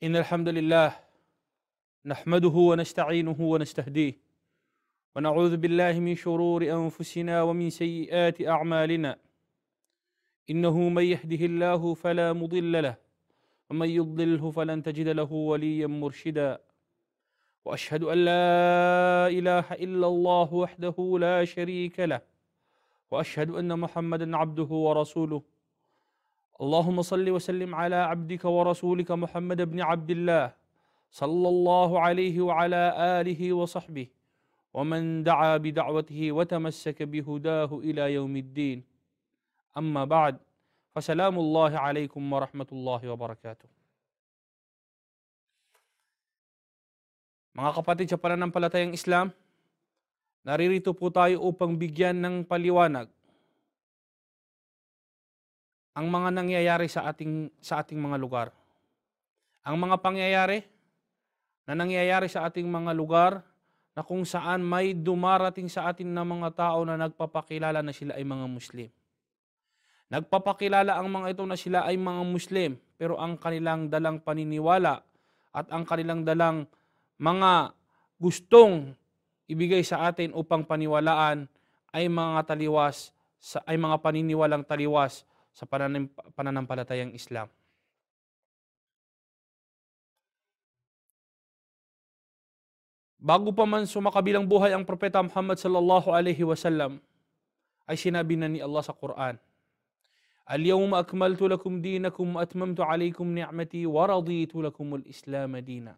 إن الحمد لله نحمده ونستعينه ونستهديه ونعوذ بالله من شرور أنفسنا ومن سيئات أعمالنا إنه من يهده الله فلا مضل له ومن يضلله فلن تجد له وليا مرشدا وأشهد أن لا إله إلا الله وحده لا شريك له وأشهد أن محمدا عبده ورسوله اللهم صل وسلم على عبدك ورسولك محمد بن عبد الله صلى الله عليه وعلى آله وصحبه ومن دعا بدعوته وتمسك بهداه إلى يوم الدين أما بعد فسلام الله عليكم ورحمة الله وبركاته. Mga kapatid sa pananampalatayang Islam, naririto po tayo upang bigyan ng paliwanag ang mga nangyayari sa ating mga lugar. Ang mga pangyayari na nangyayari sa ating mga lugar na kung saan may dumarating sa atin na mga tao na nagpapakilala na sila ay mga Muslim. Nagpapakilala ang mga ito na sila ay mga Muslim, pero ang kanilang dalang paniniwala at ang kanilang dalang mga gustong ibigay sa atin upang paniwalaan ay mga taliwas, ay mga paniniwalang taliwas sa pananampalatayang Islam. Bago pa man sumakabilang buhay ang Propeta Muhammad sallallahu alaihi wasallam, ay sinabi na ni Allah sa Quran, "Al-yawma akmaltu lakum dinakum wa atmamtu alaykum ni'mati wa raditu lakum al-Islam dina."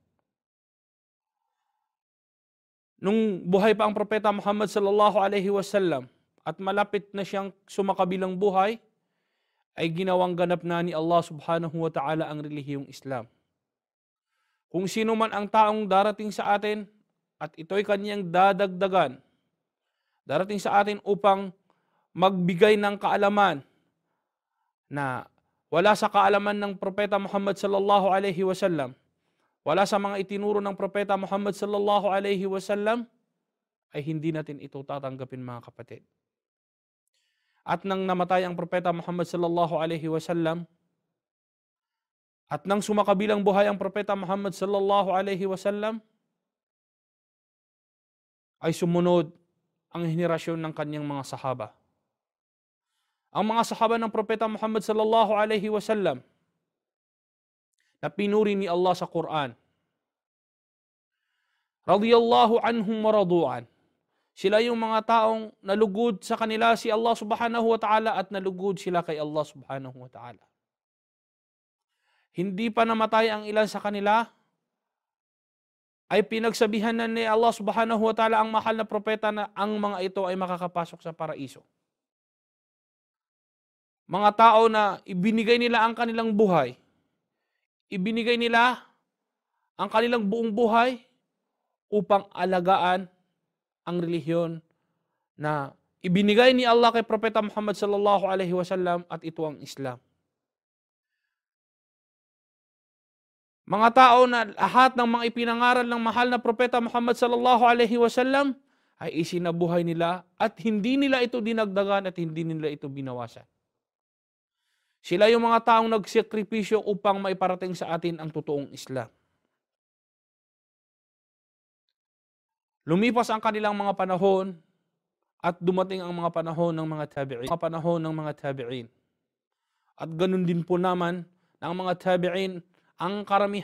Nung buhay pa ang Propeta Muhammad sallallahu alaihi wasallam at malapit na siyang sumakabilang buhay, ay ginawang ganap na ni Allah subhanahu wa ta'ala ang relihiyong Islam. Kung sino man ang taong darating sa atin at ito'y kanyang dadagdagan, darating sa atin upang magbigay ng kaalaman na wala sa kaalaman ng Propeta Muhammad sallallahu alaihi wasallam, wala sa mga itinuro ng Propeta Muhammad sallallahu alaihi wasallam, ay hindi natin ito tatanggapin, mga kapatid. At nang namatay ang Propeta Muhammad sallallahu alaihi wasallam, at nang sumakabilang buhay ang Propeta Muhammad sallallahu alaihi wasallam, ay sumunod ang henerasyon ng kanyang mga sahaba. Ang mga sahaba ng Propeta Muhammad sallallahu alaihi wasallam na pinuri ni Allah sa Quran, radiyallahu anhum wa radu'an. Sila yung mga taong nalugod sa kanila si Allah subhanahu wa ta'ala at nalugod sila kay Allah subhanahu wa ta'ala. Hindi pa namatay ang ilan sa kanila, ay pinagsabihan na ni Allah subhanahu wa ta'ala ang mahal na propeta na ang mga ito ay makakapasok sa paraiso. Mga tao na ibinigay nila ang kanilang buhay, ibinigay nila ang kanilang buong buhay upang alagaan ang relihiyon na ibinigay ni Allah kay Propeta Muhammad sallallahu alaihi wasallam, at ito ang Islam. Mga tao na lahat ng mga ipinangaral ng mahal na Propeta Muhammad sallallahu alaihi wasallam ay isinabuhay nila at hindi nila ito dinagdagan at hindi nila ito binawasan. Sila yung mga taong nagsakripisyo upang maiparating sa atin ang totoong Islam. Lumipas ang kanilang mga panahon at dumating ang mga panahon ng mga tabi'in. At ganun din po naman ng mga tabi'in, ang karamihan